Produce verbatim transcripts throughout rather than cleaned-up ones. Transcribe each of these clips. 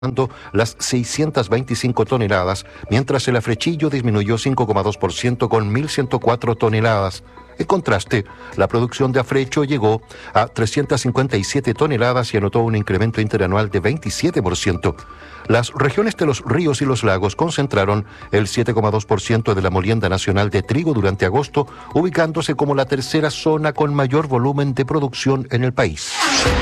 las seiscientas veinticinco toneladas, mientras el afrechillo disminuyó cinco coma dos por ciento con mil ciento cuatro toneladas. En contraste, la producción de afrecho llegó a trescientas cincuenta y siete toneladas y anotó un incremento interanual de veintisiete por ciento. Las regiones de los ríos y los lagos concentraron el siete coma dos por ciento de la molienda nacional de trigo durante agosto, ubicándose como la tercera zona con mayor volumen de producción en el país.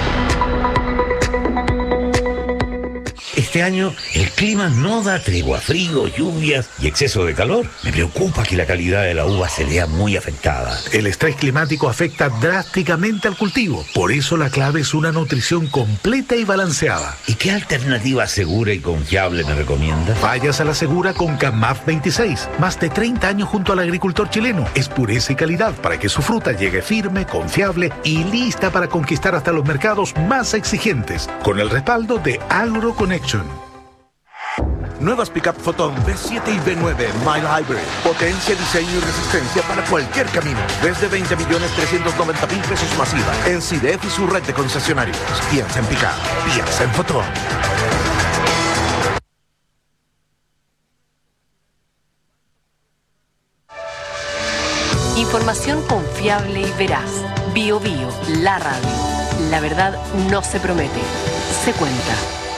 Este año el clima no da tregua, frío, lluvias y exceso de calor. Me preocupa que la calidad de la uva se vea muy afectada. El estrés climático afecta drásticamente al cultivo. Por eso la clave es una nutrición completa y balanceada. ¿Y qué alternativa segura y confiable me recomienda? Vayas a la segura con Camaf veintiséis. Más de treinta años junto al agricultor chileno. Es pureza y calidad para que su fruta llegue firme, confiable y lista para conquistar hasta los mercados más exigentes. Con el respaldo de AgroConnection. Nuevas Pickup Photon B siete y B nueve Mild Hybrid. Potencia, diseño y resistencia para cualquier camino. Desde veinte millones trescientos noventa mil pesos masiva. En C I D E F y su red de concesionarios. Piensa en Pickup. Piensa en Photon. Información confiable y veraz. Bio Bio, la radio. La verdad no se promete, se cuenta.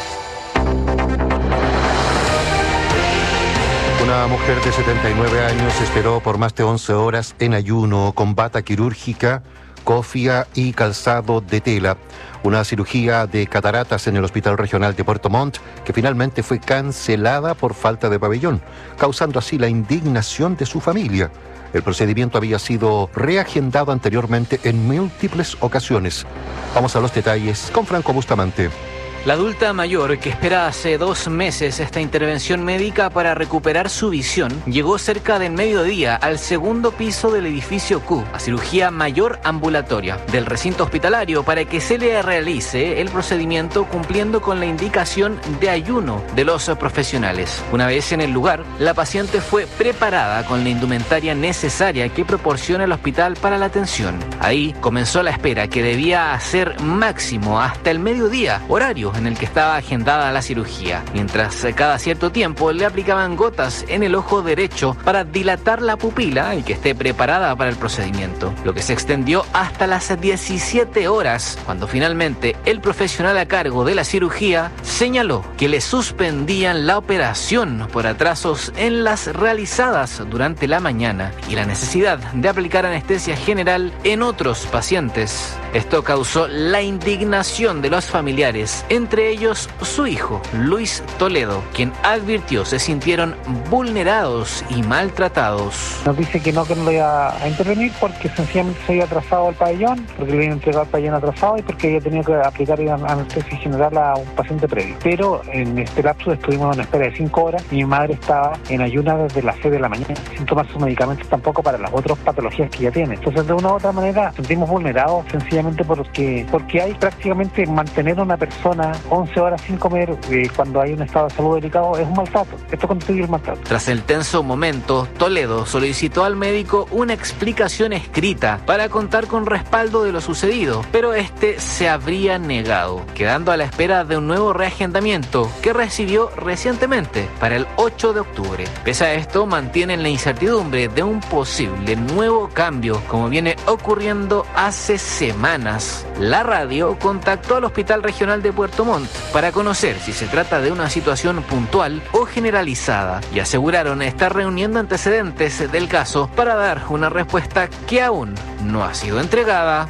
Una mujer de setenta y nueve años esperó por más de once horas en ayuno con bata quirúrgica, cofia y calzado de tela. Una cirugía de cataratas en el Hospital Regional de Puerto Montt que finalmente fue cancelada por falta de pabellón, causando así la indignación de su familia. El procedimiento había sido reagendado anteriormente en múltiples ocasiones. Vamos a los detalles con Franco Bustamante. La adulta mayor, que espera hace dos meses esta intervención médica para recuperar su visión, llegó cerca del mediodía al segundo piso del edificio Q, a cirugía mayor ambulatoria del recinto hospitalario, para que se le realice el procedimiento cumpliendo con la indicación de ayuno de los profesionales. Una vez en el lugar, la paciente fue preparada con la indumentaria necesaria que proporciona el hospital para la atención. Ahí comenzó la espera, que debía ser máximo hasta el mediodía, horario en el que estaba agendada la cirugía, mientras cada cierto tiempo le aplicaban gotas en el ojo derecho para dilatar la pupila y que esté preparada para el procedimiento, lo que se extendió hasta las diecisiete horas, cuando finalmente el profesional a cargo de la cirugía señaló que le suspendían la operación por atrasos en las realizadas durante la mañana y la necesidad de aplicar anestesia general en otros pacientes. Esto causó la indignación de los familiares, entre ellos su hijo, Luis Toledo, quien advirtió se sintieron vulnerados y maltratados. Nos dice que no, que no lo iba a intervenir porque sencillamente se había atrasado el pabellón, porque le habían entregado el pabellón atrasado y porque había tenido que aplicar anestesia general a un paciente previo. Pero en este lapso estuvimos en una espera de cinco horas y mi madre estaba en ayuna desde las seis de la mañana, sin tomar sus medicamentos tampoco para las otras patologías que ya tiene. Entonces, de una u otra manera, sentimos vulnerados sencillamente porque, porque hay prácticamente mantener a una persona once horas sin comer eh, cuando hay un estado de salud delicado es un maltrato. Esto constituye el maltrato. Tras el tenso momento, Toledo solicitó al médico una explicación escrita para contar con respaldo de lo sucedido, pero este se habría negado, quedando a la espera de un nuevo reagendamiento que recibió recientemente para el ocho de octubre. Pese a esto, mantienen la incertidumbre de un posible nuevo cambio, como viene ocurriendo hace semanas. La radio contactó al Hospital Regional de Puerto Montt para conocer si se trata de una situación puntual o generalizada y aseguraron estar reuniendo antecedentes del caso para dar una respuesta que aún no ha sido entregada.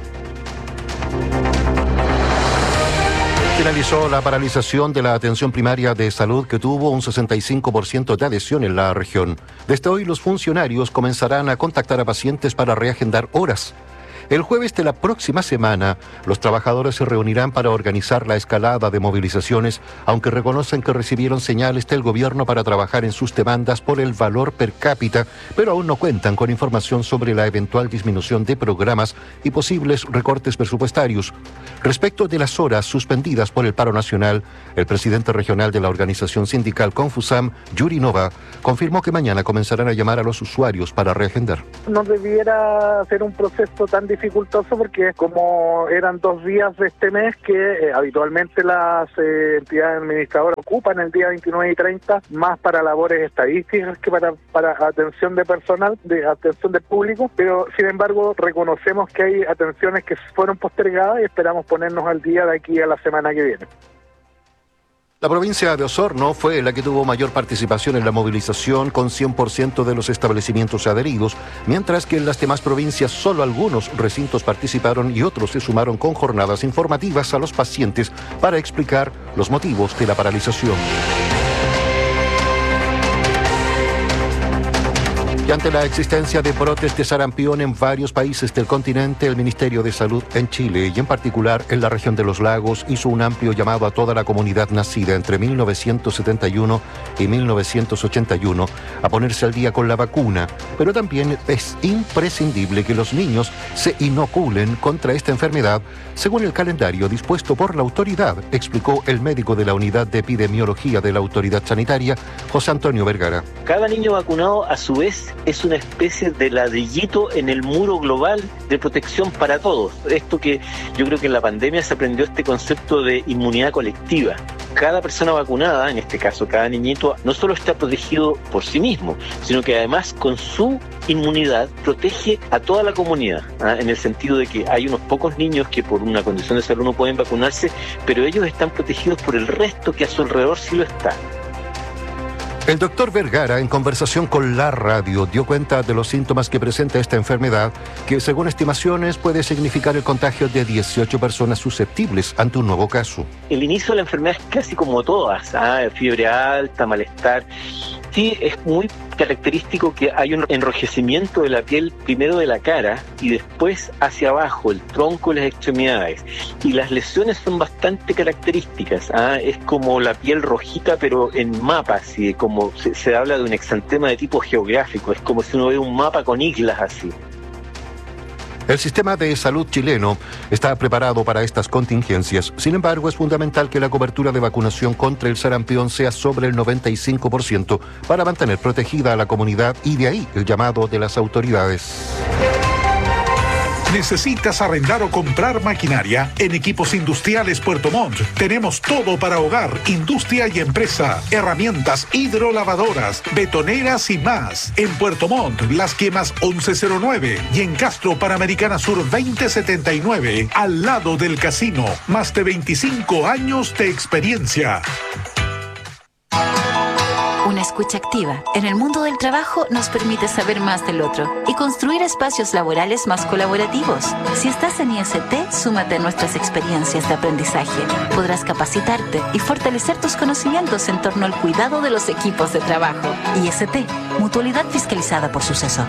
Finalizó la paralización de la atención primaria de salud, que tuvo un sesenta y cinco por ciento de adhesión en la región. Desde hoy los funcionarios comenzarán a contactar a pacientes para reagendar horas. El jueves de la próxima semana, los trabajadores se reunirán para organizar la escalada de movilizaciones, aunque reconocen que recibieron señales del gobierno para trabajar en sus demandas por el valor per cápita, pero aún no cuentan con información sobre la eventual disminución de programas y posibles recortes presupuestarios. Respecto de las horas suspendidas por el paro nacional, el presidente regional de la organización sindical Confusam, Yuri Nova, confirmó que mañana comenzarán a llamar a los usuarios para reagendar. No debiera ser un proceso tan difícil dificultoso porque como eran dos días de este mes que eh, habitualmente las eh, entidades administradoras ocupan el día veintinueve y treinta más para labores estadísticas que para, para atención de personal, de atención del público, pero sin embargo reconocemos que hay atenciones que fueron postergadas y esperamos ponernos al día de aquí a la semana que viene. La provincia de Osorno fue la que tuvo mayor participación en la movilización, con cien por ciento de los establecimientos adheridos, mientras que en las demás provincias solo algunos recintos participaron y otros se sumaron con jornadas informativas a los pacientes para explicar los motivos de la paralización. Y ante la existencia de brotes de sarampión en varios países del continente, el Ministerio de Salud en Chile y en particular en la región de los lagos hizo un amplio llamado a toda la comunidad nacida entre mil novecientos setenta y uno y mil novecientos ochenta y uno a ponerse al día con la vacuna, pero también es imprescindible que los niños se inoculen contra esta enfermedad según el calendario dispuesto por la autoridad, explicó el médico de la Unidad de Epidemiología de la Autoridad Sanitaria, José Antonio Vergara. Cada niño vacunado a su vez es una especie de ladrillito en el muro global de protección para todos. Esto que yo creo que en la pandemia se aprendió este concepto de inmunidad colectiva. Cada persona vacunada, en este caso cada niñito, no solo está protegido por sí mismo, sino que además con su inmunidad protege a toda la comunidad, ¿ah? En el sentido de que hay unos pocos niños que por una condición de salud no pueden vacunarse, pero ellos están protegidos por el resto que a su alrededor sí lo está. El doctor Vergara, en conversación con la radio, dio cuenta de los síntomas que presenta esta enfermedad, que según estimaciones puede significar el contagio de dieciocho personas susceptibles ante un nuevo caso. El inicio de la enfermedad es casi como todas, ¿ah? Fiebre alta, malestar. Sí, es muy característico que hay un enrojecimiento de la piel, primero de la cara y después hacia abajo, el tronco y las extremidades. Y las lesiones son bastante características, ¿ah? Es como la piel rojita, pero en mapas, y como se, se habla de un exantema de tipo geográfico, es como si uno ve un mapa con islas así. El sistema de salud chileno está preparado para estas contingencias. Sin embargo, es fundamental que la cobertura de vacunación contra el sarampión sea sobre el noventa y cinco por ciento para mantener protegida a la comunidad, y de ahí el llamado de las autoridades. ¿Necesitas arrendar o comprar maquinaria? En Equipos Industriales Puerto Montt tenemos todo para hogar, industria y empresa. Herramientas hidrolavadoras, betoneras y más. En Puerto Montt, Las Quemas once cero nueve y en Castro, Panamericana Sur veinte setenta y nueve, al lado del casino. Más de veinticinco años de experiencia. Una escucha activa en el mundo del trabajo nos permite saber más del otro y construir espacios laborales más colaborativos. Si estás en I S T, súmate a nuestras experiencias de aprendizaje. Podrás capacitarte y fortalecer tus conocimientos en torno al cuidado de los equipos de trabajo. I S T, mutualidad fiscalizada por Suceso.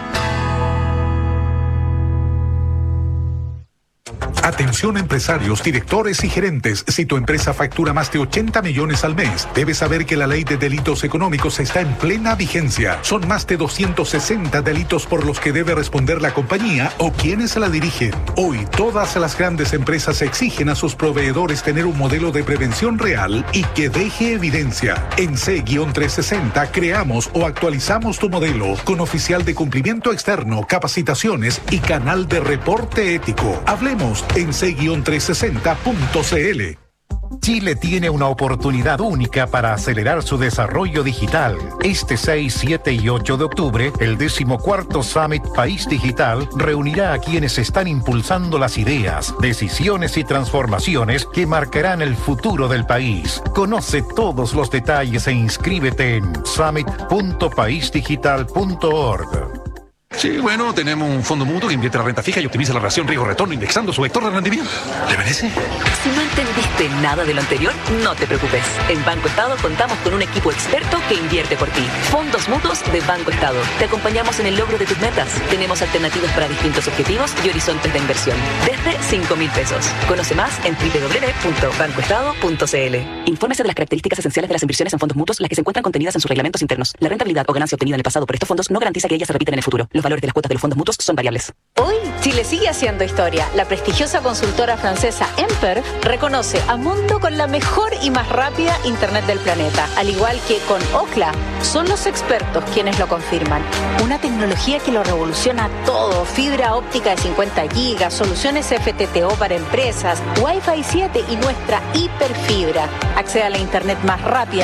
Atención empresarios, directores y gerentes. Si tu empresa factura más de ochenta millones al mes, debes saber que la ley de delitos económicos está en plena vigencia. Son más de doscientos sesenta delitos por los que debe responder la compañía o quienes la dirigen. Hoy, todas las grandes empresas exigen a sus proveedores tener un modelo de prevención real y que deje evidencia. En C trescientos sesenta creamos o actualizamos tu modelo con oficial de cumplimiento externo, capacitaciones y canal de reporte ético. Hablemos en C trescientos sesenta punto c l. Chile tiene una oportunidad única para acelerar su desarrollo digital. Este seis, siete y ocho de octubre, el decimocuarto Summit País Digital reunirá a quienes están impulsando las ideas, decisiones y transformaciones que marcarán el futuro del país. Conoce todos los detalles e inscríbete en summit punto país digital punto org. Sí, bueno, tenemos un fondo mutuo que invierte la renta fija y optimiza la relación riesgo-retorno indexando su vector de rendimiento. ¿Le parece? Si no entendiste nada de lo anterior, no te preocupes. En Banco Estado contamos con un equipo experto que invierte por ti. Fondos mutuos de Banco Estado. Te acompañamos en el logro de tus metas. Tenemos alternativas para distintos objetivos y horizontes de inversión. Desde cinco mil pesos. Conoce más en doble u doble u doble u punto banco estado punto c l. Infórmese de las características esenciales de las inversiones en fondos mutuos, las que se encuentran contenidas en sus reglamentos internos. La rentabilidad o ganancia obtenida en el pasado por estos fondos no garantiza que ellas se repitan en el futuro. Los valores de las cuotas de los fondos mutuos son variables. Hoy, Chile sigue haciendo historia. La prestigiosa consultora francesa Emper reconoce a Mundo con la mejor y más rápida Internet del planeta. Al igual que con Ookla, son los expertos quienes lo confirman. Una tecnología que lo revoluciona todo. Fibra óptica de cincuenta gigas, soluciones F T T O para empresas, Wi-Fi siete y nuestra hiperfibra. Accede a la Internet más rápida